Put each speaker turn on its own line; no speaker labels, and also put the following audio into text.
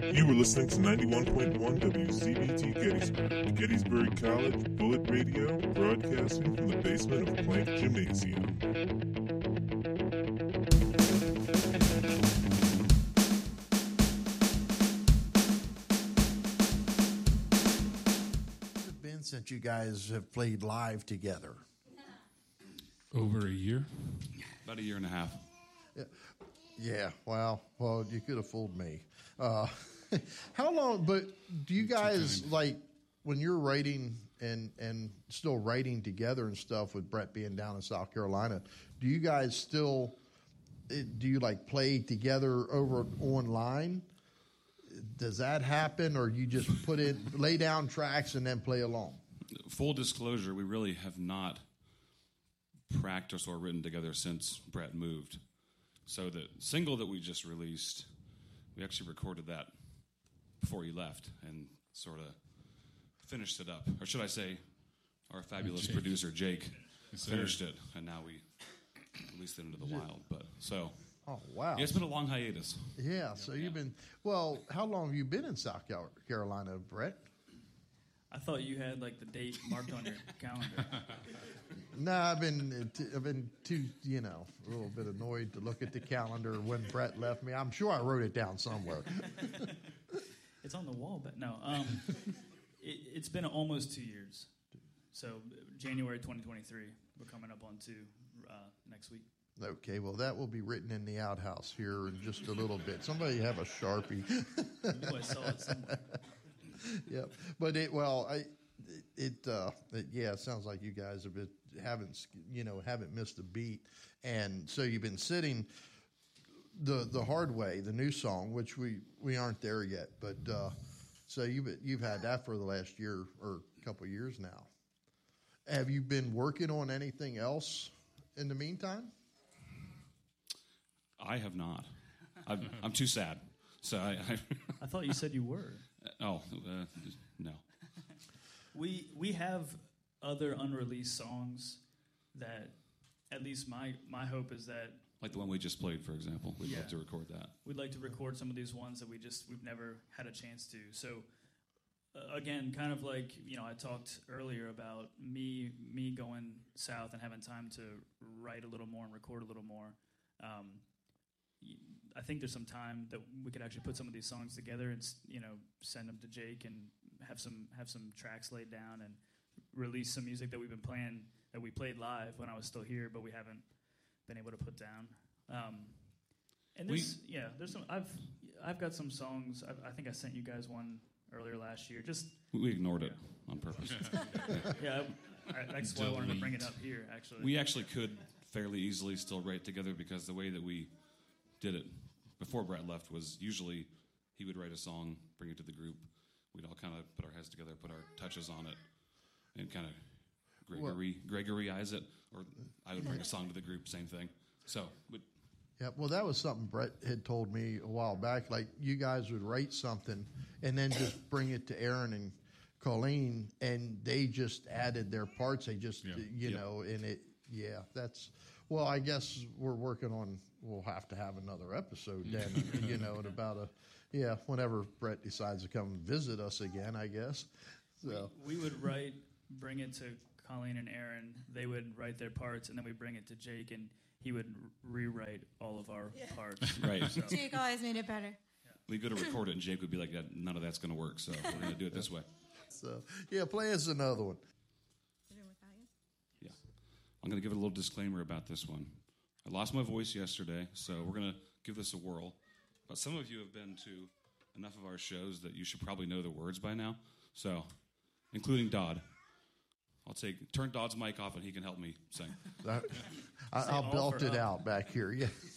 You were listening to 91.1 WCBT Gettysburg, Gettysburg College Bullet Radio, broadcasting from the basement of Plank Gymnasium.
How's it been since you guys have played live together?
Over a year?
About a year and a half.
Yeah, well, you could have fooled me. How long, but do you guys, like, when you're writing and still writing together and stuff with Brett being down in South Carolina, do you guys still, do you, like, play together over online? Does that happen, or you just lay down tracks and then play along?
Full disclosure, we really have not practiced or written together since Brett moved. So the single that we just released, we actually recorded that before he left and sort of finished it up. Or should I say, our fabulous producer, Jake, finished it, and now we released it into the wild.
Oh, wow.
Yeah, it's been a long hiatus.
Yeah, so you've been, well, how long have you been in South Carolina, Brett?
I thought you had like the date marked on your calendar.
No, I've been too, a little bit annoyed to look at the calendar when Brett left me. I'm sure I wrote it down somewhere.
It's on the wall, but no. It's been almost 2 years. So January 2023, we're coming up on 2 next week.
Okay, well, that will be written in the outhouse here in just a little bit. Somebody have a Sharpie.
I knew I saw it somewhere.
Yep, but it sounds like you guys haven't missed a beat, and so you've been sitting the hard way, the new song, which we aren't there yet, but so you've had that for the last year or a couple of years now. Have you been working on anything else in the meantime?
I have not. I'm too sad. So
I thought you said you were.
No.
We have other unreleased songs that, at least my hope is that,
like the one we just played, for example. We'd love to record that.
We'd like to record some of these ones that we've never had a chance to. So again, kind of like, I talked earlier about me going south and having time to write a little more and record a little more. I think there's some time that we could actually put some of these songs together and send them to Jake and have some tracks laid down and release some music that we've been playing, that we played live when I was still here, but we haven't been able to put down. And there's some. I've got some songs. I think I sent you guys one earlier last year. Just
we ignored it on purpose.
Yeah, that's why I wanted to bring it up here. Actually,
we actually could fairly easily still write together, because the way that we did it before Brett left was usually he would write a song, bring it to the group. We'd all kind of put our heads together, put our touches on it, and kind of Gregory-ize it. Or I would bring a song to the group, same thing. So,
yeah, well, that was something Brett had told me a while back. Like, you guys would write something and then just bring it to Aaron and Colleen, and they just added their parts. They just, and it, that's, well, I guess we're working on, we'll have to have another episode then, in about whenever Brett decides to come visit us again, I guess. So
we would bring it to Colleen and Aaron. They would write their parts, and then we bring it to Jake, and he would rewrite all of our parts.
Right.
So.
Jake always made it better.
We go to record it, and Jake would be like, none of that's going to work, so we're going to do it this way.
So, play us another one.
Yeah. I'm going to give it a little disclaimer about this one. I lost my voice yesterday, so we're going to give this a whirl. But some of you have been to enough of our shows that you should probably know the words by now. So, including Dodd. Turn Dodd's mic off and he can help me sing.
I'll belt it out back here. Yeah.